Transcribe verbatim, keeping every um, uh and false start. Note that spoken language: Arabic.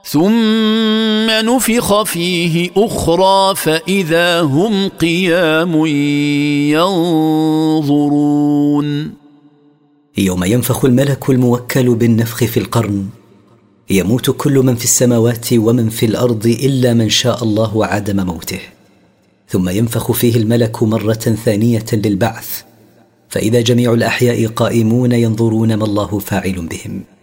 ثم نفخ فيه أخرى فإذا هم قيام ينظرون. يوم ينفخ الملك الموكل بالنفخ في القرن يموت كل من في السماوات ومن في الأرض إلا من شاء الله عدم موته، ثم ينفخ فيه الملك مرة ثانية للبعث، فإذا جميع الأحياء قائمون ينظرون ما الله فاعل بهم.